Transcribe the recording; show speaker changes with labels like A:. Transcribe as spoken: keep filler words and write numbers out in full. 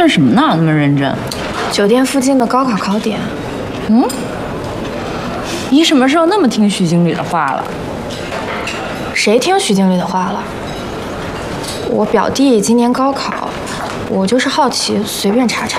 A: 看什么呢？那么认真？
B: 酒店附近的高考考点。
A: 嗯？你什么时候那么听徐经理的话了？
B: 谁听徐经理的话了？我表弟今年高考，我就是好奇，随便查查。